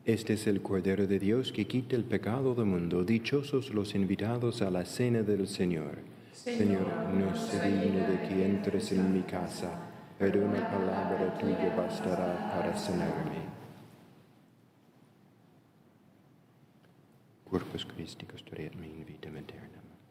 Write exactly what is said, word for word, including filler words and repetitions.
Este es el Cordero de Dios que quita el pecado del mundo. Dichosos los invitados a la cena del Señor. Señor, no soy digno de que entres en mi casa, pero una palabra tuya bastará para sanarme. Corpus Christi custodiat me in vitam aeternam.